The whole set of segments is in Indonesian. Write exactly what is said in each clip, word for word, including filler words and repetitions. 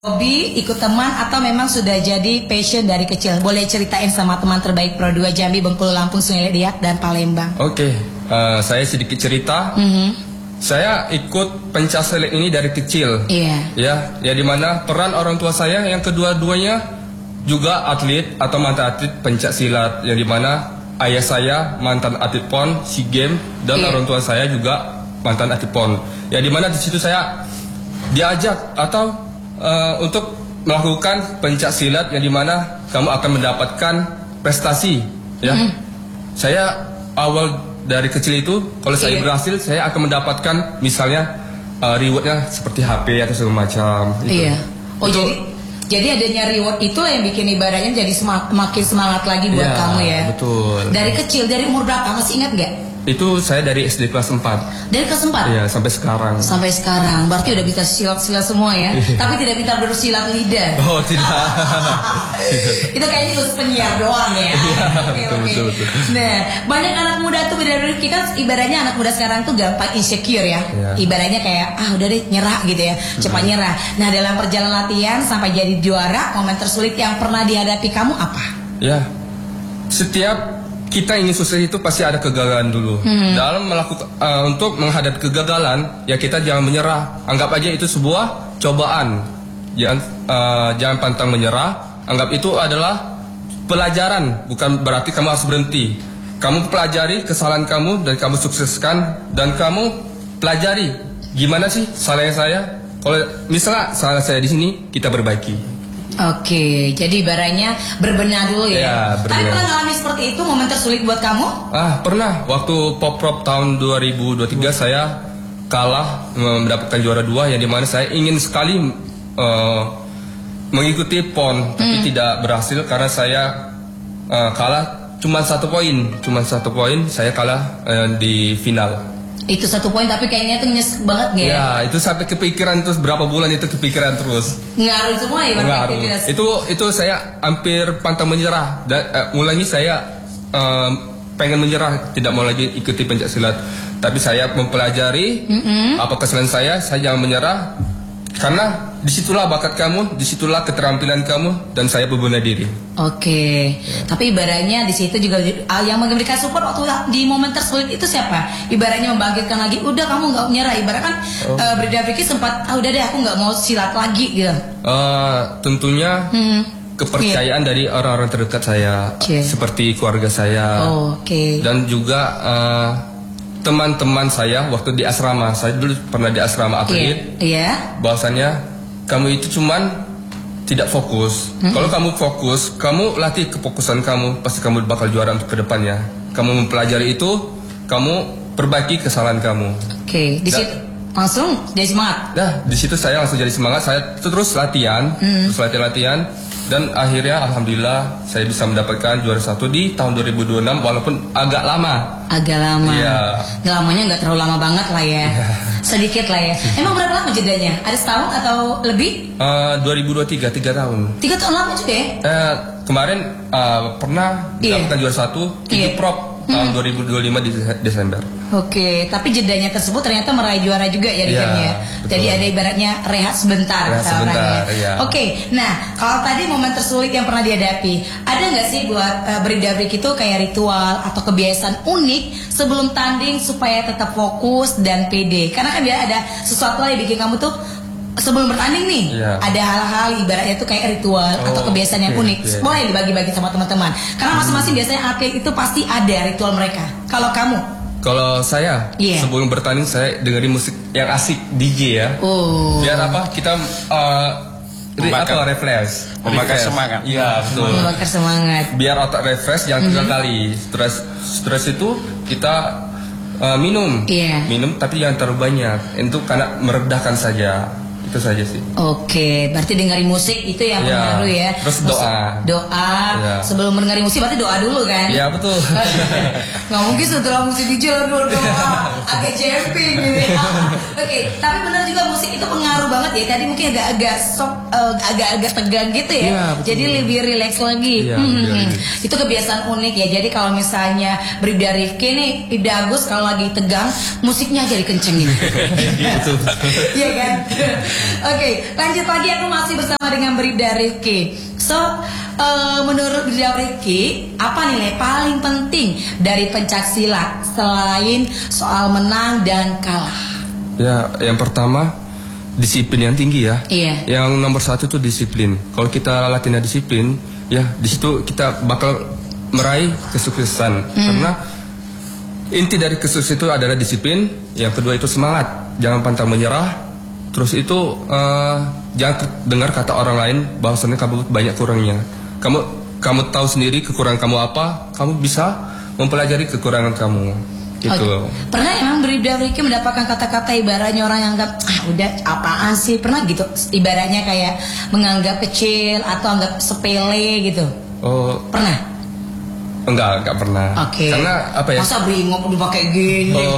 Hobi, ikut teman, atau memang sudah jadi passion dari kecil? Boleh ceritain sama teman terbaik Pro dua Jambi, Bengkulu, Lampung, Sungai Liat, dan Palembang. Oke, okay. uh, saya sedikit cerita. Mm-hmm. Saya ikut pencaksilat ini dari kecil. Iya. Yeah. Ya, ya dimana peran orang tua saya yang kedua-duanya juga atlet atau mantan atlet pencaksilat. Yang dimana ayah saya mantan atlet pon, SEA Games, dan yeah. orang tua saya juga mantan atlet pon. Ya dimana di situ saya diajak atau Uh, untuk melakukan pencak silat yang dimana kamu akan mendapatkan prestasi, ya. Mm. Saya awal dari kecil itu, kalau saya yeah. berhasil, saya akan mendapatkan misalnya uh, rewardnya seperti H P atau segala macam. Iya. Yeah. Oh itu, jadi, jadi adanya reward itu yang bikin ibaratnya jadi semak, makin semangat lagi buat yeah, kamu ya. Betul. Dari kecil, dari umur berapa? Masih ingat gak? Itu saya dari S D kelas empat. Dari kelas empat? Iya, sampai sekarang. Sampai sekarang, berarti udah bisa silat-silat semua ya. Tapi tidak bisa bersilat lidah. Oh, tidak. Itu kayaknya khusus penyiar doang ya. Iya, okay, betul, okay. betul, betul. Nah, banyak anak muda tuh beda dari kita, ibaratnya anak muda sekarang tuh gampang insecure ya. Yeah. Ibaratnya kayak, ah udah deh nyerah gitu ya, cepat hmm. nyerah. Nah, dalam perjalanan latihan sampai jadi juara, momen tersulit yang pernah dihadapi kamu apa? Ya, setiap kita ingin sukses itu pasti ada kegagalan dulu. Hmm. Dalam melakukan uh, untuk menghadapi kegagalan, ya kita jangan menyerah. Anggap aja itu sebuah cobaan. Jangan uh, jangan pantang menyerah. Anggap itu adalah pelajaran, bukan berarti kamu harus berhenti. Kamu pelajari kesalahan kamu dan kamu sukseskan, dan kamu pelajari gimana sih salahnya saya. Kalau misalnya salah saya di sini, kita perbaiki. Oke, jadi ibaratnya berbenah dulu ya. Ya, tapi pernah ngalamin seperti itu, momen tersulit buat kamu? Ah, pernah. Waktu Pop-Prop tahun dua ribu dua puluh tiga saya kalah, mendapatkan juara dua, yang dimana saya ingin sekali uh, mengikuti pon, tapi hmm. tidak berhasil karena saya uh, kalah cuma satu poin, cuma satu poin saya kalah uh, di final. Itu satu poin, tapi kayaknya itu nyesek banget gak ya? Ya, itu sampai kepikiran terus berapa bulan itu kepikiran terus. Ngaruh semua ya? Ngaruh. Itu itu saya hampir pantang menyerah. Dan uh, mulanya saya uh, pengen menyerah, tidak mau lagi ikuti pencak silat. Tapi saya mempelajari mm-hmm. apa kesalahan saya, saya jangan menyerah. Karena disitulah bakat kamu, disitulah keterampilan kamu, dan saya berbenah diri. Oke, ya. Tapi ibaratnya di situ juga yang memberikan support waktu di momen tersulit itu siapa? Ibaratnya membangkitkan lagi, udah kamu nggak menyerah. Ibarat kan oh. uh, Brida Vicky sempat, ah udah deh aku nggak mau silat lagi gitu. Uh, tentunya hmm. kepercayaan yeah. dari orang-orang terdekat saya, okay. seperti keluarga saya, oh, okay. dan juga uh, teman-teman saya waktu di asrama. Saya dulu pernah di asrama atlet. Iya. Yeah. Bahwasanya kamu itu cuman tidak fokus. Mm-hmm. Kalau kamu fokus, kamu latih kefokusan kamu, pasti kamu bakal juara untuk kedepannya. Kamu mempelajari itu, kamu perbaiki kesalahan kamu. Oke. Okay. Di situ langsung jadi semangat. Nah, di situ saya langsung jadi semangat. Saya terus latihan, mm. terus latihan-latihan. Dan akhirnya alhamdulillah saya bisa mendapatkan juara satu di tahun dua ribu dua puluh enam, walaupun agak lama. Agak lama. Iya. Nggak lamanya nggak terlalu lama banget lah ya. Ya. Sedikit lah ya. Emang berapa lama jedanya? Ada setahun atau lebih? Uh, dua ribu dua puluh tiga, tiga tahun. Tiga tahun lama juga ya? Uh, kemarin uh, pernah mendapatkan yeah. juara satu di yeah. Prop tahun hmm. dua ribu dua puluh lima di Desember. Oke, tapi jedanya tersebut ternyata meraih juara juga ya di ya, jadi ada ibaratnya rehat sebentar. Rehat sebentar ya. Oke, nah kalau tadi momen tersulit yang pernah dihadapi, ada nggak sih buat uh, Brida Vicky itu kayak ritual atau kebiasaan unik sebelum tanding supaya tetap fokus dan pede? Karena kan dia ada sesuatu yang bikin kamu tuh sebelum bertanding nih, yeah. ada hal-hal ibaratnya tuh kayak ritual oh, atau kebiasaan yang unik. Okay. Boleh dibagi-bagi sama teman-teman. Karena masing-masing biasanya atlet itu pasti ada ritual mereka. Kalau kamu? Kalau saya, yeah. sebelum bertanding saya dengerin musik yang asik, D J ya. Oh. Biar apa? Kita uh, membakar refresh, membakar semangat. Iya, betul. Membakar semangat. Biar otak refresh, jangan tiga mm-hmm. kali. Stres, stres itu kita uh, minum, yeah. minum tapi jangan terlalu banyak. Itu karena meredahkan saja. Itu saja sih. Oke, berarti dengerin musik itu yang ya, pengaruh ya. Terus doa. Doa. Ya. Sebelum mendengarin musik berarti doa dulu kan? Iya betul. Nggak mungkin setelah musik dijalan dulu doa, agak jumping gitu. Ya. Oke, tapi benar juga musik itu pengaruh banget ya. Tadi mungkin agak-agak sok, uh, agak-agak tegang gitu ya. Ya Jadi lebih rileks lagi. Ya, hmm. Itu kebiasaan unik ya. Jadi kalau misalnya Brida Rifki nih, Ibda Agus kalau lagi tegang, musiknya jadi kencengin. Betul. Iya kan? Oke, lanjut lagi, aku masih bersama dengan Bribda Rifki. So, uh, menurut Bribda Rifki, apa nilai paling penting dari pencak silat selain soal menang dan kalah? Ya, yang pertama disiplin yang tinggi ya. Iya. Yang nomor satu itu disiplin. Kalau kita latihan disiplin, ya di situ kita bakal meraih kesuksesan. Hmm. Karena inti dari kesuksesan itu adalah disiplin. Yang kedua itu semangat, jangan pantang menyerah. Terus itu uh, jangan dengar kata orang lain bahwasanya kamu banyak kurangnya. Kamu kamu tahu sendiri kekurangan kamu apa, kamu bisa mempelajari kekurangan kamu. Gitu. Okay. Pernah emang Bribda Rifki mendapatkan kata-kata ibaratnya orang yang anggap ah udah apaan sih, pernah gitu ibaratnya kayak menganggap kecil atau anggap sepele gitu? Oh, pernah? Enggak, enggak pernah. Oke. Okay. Karena apa ya? Masa brimob udah pakai gini? Oh.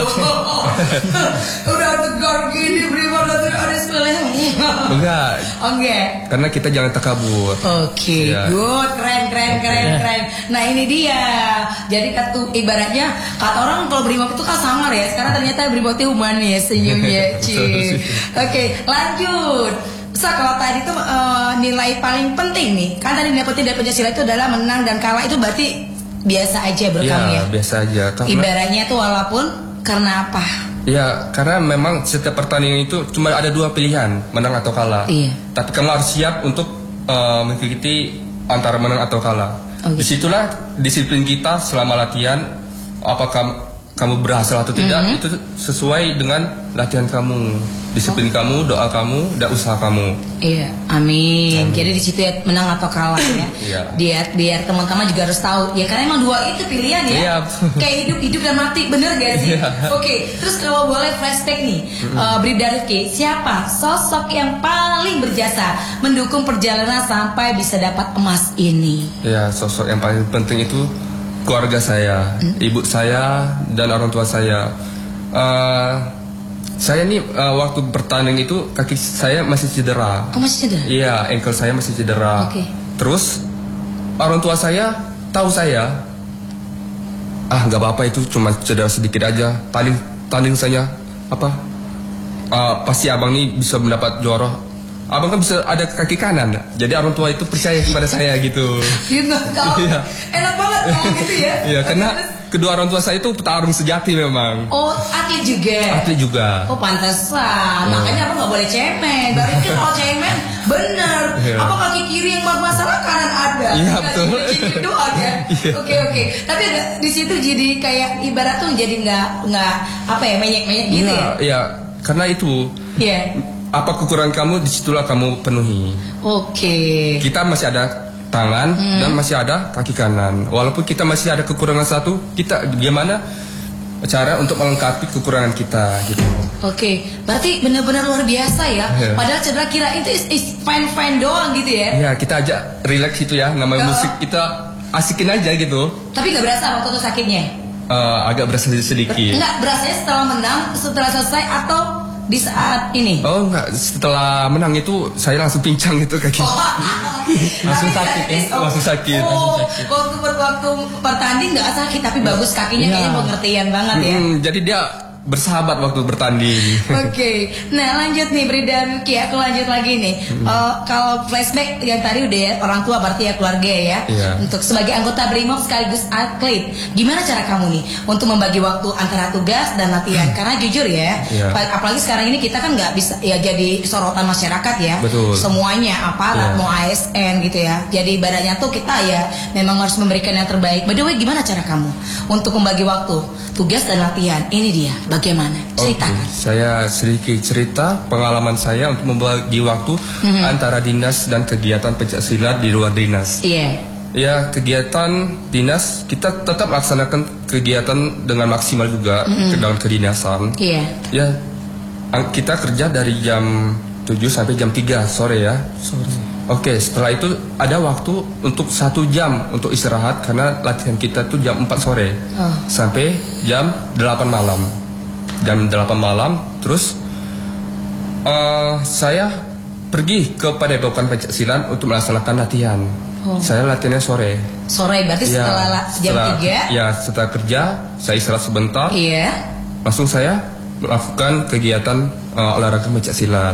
Udah tegar gini brimob udah ada sepele. Enggak. Oh enggak. Karena kita jangan takabur. Oke, okay. Ya. Good, keren, keren, keren, keren. Nah ini dia. Jadi katu ibaratnya kata orang kalau brimob itu kan sangar ya. Sekarang ternyata brimob itu humanis, senyumnya. Oke, okay, lanjut. So, kalau tadi itu uh, nilai paling penting nih, kan tadi dapetin dari Pancasila itu adalah menang dan kalah, itu berarti biasa aja bro, kamu ya? biasa aja. Karena, ibaratnya tuh walaupun karena apa? Ya, karena memang setiap pertandingan itu cuma ada dua pilihan, menang atau kalah. Iya. Tapi kamu harus siap untuk uh, mengikuti antara menang atau kalah. Oh, gitu. Disitulah disiplin kita selama latihan, apakah kamu berhasil atau tidak, mm-hmm. itu sesuai dengan latihan kamu, disiplin oh. kamu, doa kamu, dan usaha kamu. Iya, amin. amin. Jadi di situ ya menang atau kalah ya. Iya. Biar biar teman-teman juga harus tahu ya, karena emang dua itu pilihan ya. Iya. Kayak hidup hidup dan mati, bener gak sih? Iya. Oke, terus kalau boleh flashback nih, mm-hmm. uh, Bribda Rifki, siapa sosok yang paling berjasa mendukung perjalanan sampai bisa dapat emas ini? Iya, sosok yang paling penting itu keluarga saya, hmm? ibu saya dan orang tua saya. Uh, saya nih uh, waktu bertanding itu kaki saya masih cedera. Oh, masih cedera? Iya, ankle saya masih cedera. Okay. Terus orang tua saya tahu saya, ah nggak apa-apa itu cuma cedera sedikit aja. Tanding tanding saya apa? Uh, pasti abang nih bisa mendapat juara. Abang kan bisa ada kaki kanan, jadi orang tua itu percaya kepada saya gitu. Gitu, kalau iya. enak banget kalau gitu ya. Iya, karena kedua orang tua saya itu petarung sejati memang. Oh, atlet juga. Atlet juga. Oh, pantesan. Oh. Makanya apa nggak boleh cemen. Berarti kan kalau cemen, bener. Yeah. Apa kaki kiri yang bermasalah, kanan ada. Iya yeah, betul. Itu ada. Oke oke. Tapi di situ jadi kayak ibarat tuh jadi nggak nggak apa ya menyek-menyek gitu yeah, ya. Iya, karena itu. Iya. Yeah. Apa kekurangan kamu, disitulah kamu penuhi. Oke. Okay. Kita masih ada tangan hmm. dan masih ada kaki kanan. Walaupun kita masih ada kekurangan satu, kita gimana cara untuk melengkapi kekurangan kita gitu. Oke, okay. Berarti benar-benar luar biasa ya. Yeah. Padahal cedera kira itu is, is fine fine doang gitu ya. Iya, kita aja relax gitu ya. Namanya uh, musik kita asikin aja gitu. Tapi nggak berasa waktu itu sakitnya? Uh, agak berasa sedikit. Enggak, berasanya setelah menang, setelah selesai atau di saat ini? Oh enggak, setelah menang itu saya langsung pincang itu kaki. Oh, langsung sakit ya, oh, langsung sakit. Oh, waktu waktu pertanding nggak sakit tapi bagus kakinya ya. Kayaknya pengertian banget ya. Hmm, jadi dia bersahabat waktu bertanding. Oke, okay. Nah lanjut nih Bribda Rifki, aku lanjut lagi nih. Hmm. Uh, kalau flashback yang tadi udah ya, orang tua berarti ya keluarga ya. Yeah. Untuk sebagai anggota Brimob sekaligus atlet, gimana cara kamu nih untuk membagi waktu antara tugas dan latihan? Karena jujur ya, yeah. apalagi sekarang ini kita kan nggak bisa ya jadi sorotan masyarakat ya. Betul. Semuanya aparat, yeah. mau A S N gitu ya. Jadi ibaratnya tuh kita ya memang harus memberikan yang terbaik. By the way, gimana cara kamu untuk membagi waktu tugas dan latihan? Ini dia. Bagaimana? Ceritakan. Okay. Saya sedikit cerita pengalaman saya untuk membagi waktu mm-hmm. antara dinas dan kegiatan pencaksilat di luar dinas. Iya. Yeah. Ya, kegiatan dinas kita tetap laksanakan kegiatan dengan maksimal juga mm-hmm. dengan kedinasan. Iya. Yeah. Ya, kita kerja dari jam tujuh sampai jam tiga sore ya. Sore. Oke, okay, setelah itu ada waktu untuk satu jam untuk istirahat karena latihan kita tuh jam empat sore oh. sampai jam delapan malam. Jam delapan malam, terus uh, saya pergi ke Padepokan Pencaksilat untuk melaksanakan latihan. Oh. Saya latihannya sore. Sore berarti ya, setelah jam tiga? Ya, setelah kerja saya istirahat sebentar. Iya. Langsung saya melakukan kegiatan uh, olahraga pencaksilat.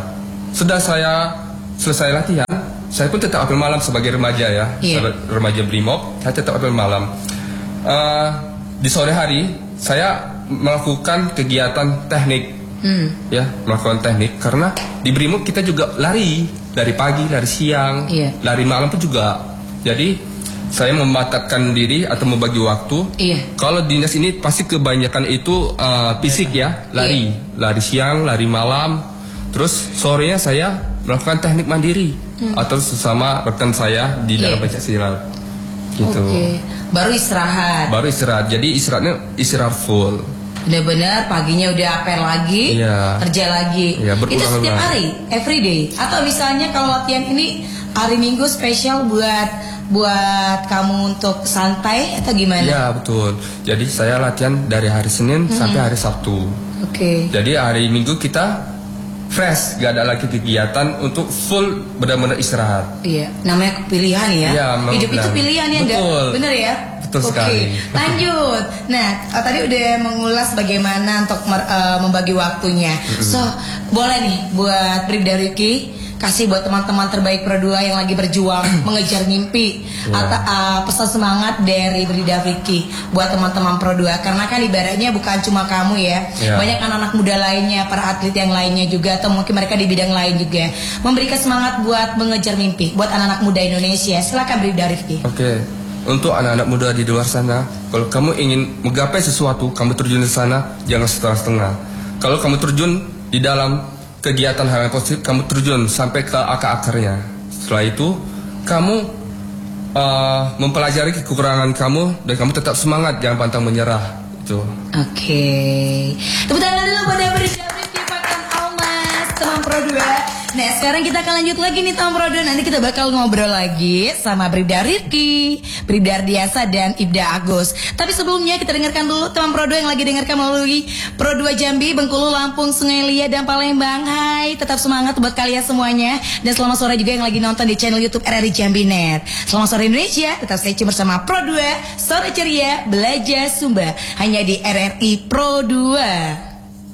sudah saya selesai latihan, saya pun tetap apel malam sebagai remaja ya, yeah. remaja Brimob, saya tetap apel malam. Uh, di sore hari saya melakukan kegiatan teknik, hmm. ya melakukan teknik karena di Brimob kita juga lari dari pagi, lari siang, yeah. lari malam pun juga. Jadi saya mematapkan diri atau membagi waktu. Iya. Kalau dinas ini pasti kebanyakan itu uh, fisik ya, lari, iya. lari siang, lari malam. Terus sorenya saya melakukan teknik mandiri hmm. atau sesama rekan saya di dalam pencak silat. Gitu. Oke. Baru istirahat. Baru istirahat. Jadi istirahatnya istirahat full. Benar-benar paginya udah apel lagi, iya. kerja lagi. Iya, itu setiap hari, every day. Atau misalnya kalau latihan ini hari Minggu spesial buat buat kamu untuk santai atau gimana? Ya betul. Jadi saya latihan dari hari Senin hmm. sampai hari Sabtu. Oke. Okay. Jadi hari Minggu kita fresh, gak ada lagi kegiatan untuk full benar-benar istirahat. Iya, namanya pilihan ya. Ya hidup benar. Itu pilihan ya, enggak? Bener ya? Betul okay. sekali. Lanjut. Nah, tadi udah mengulas bagaimana untuk uh, membagi waktunya. Mm-hmm. So, boleh nih buat Bribda Rifki kasih buat teman-teman terbaik Pro dua yang lagi berjuang mengejar mimpi yeah. atau uh, pesan semangat dari Bribda Rifki buat teman-teman Pro dua, karena kan ibaratnya bukan cuma kamu ya, yeah. banyak anak-anak muda lainnya, para atlet yang lainnya juga, atau mungkin mereka di bidang lain juga memberikan semangat buat mengejar mimpi buat anak-anak muda Indonesia. Silakan Bribda Rifki. Oke. Okay. Untuk anak-anak muda di luar sana, kalau kamu ingin menggapai sesuatu, kamu terjun di sana, jangan setengah-setengah. Kalau kamu terjun di dalam kegiatan hal yang positif, kamu terjun sampai ke akar-akarnya. Setelah itu, kamu uh, mempelajari kekurangan kamu dan kamu tetap semangat, jangan pantang menyerah. Itu. Oke. Okay. Tepuk tangan dulu pada Bribda Rifki Fakran Almas, teman Pro dua. Nah, sekarang kita akan lanjut lagi nih teman Pro dua. Nanti kita bakal ngobrol lagi sama Bribda Rifki, Bribda Ardiasa dan Ibda Agus. Tapi sebelumnya kita dengarkan dulu teman Pro dua yang lagi dengarkan melalui Pro dua Jambi, Bengkulu, Lampung, Sungai Liat, dan Palembang. Hai, tetap semangat buat kalian semuanya. Dan selamat sore juga yang lagi nonton di channel YouTube R R I Jambi Net. Selamat sore Indonesia, tetap stay tune bersama Pro dua. Sore ceria, belajar Sumba hanya di R R I Pro dua.